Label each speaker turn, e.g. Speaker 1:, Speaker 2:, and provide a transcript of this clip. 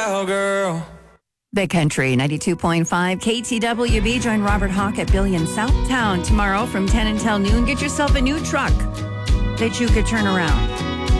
Speaker 1: cowgirl.
Speaker 2: The Country 92.5 KTWB. Join Robert Hawk at Billion Southtown tomorrow from 10 until noon. Get yourself a new truck that you could turn around.